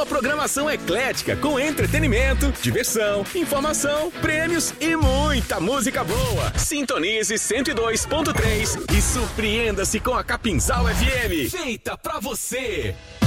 Uma programação eclética com entretenimento, diversão, informação, prêmios e muita música boa. Sintonize 102.3 e surpreenda-se com a Capinzal FM, feita pra você.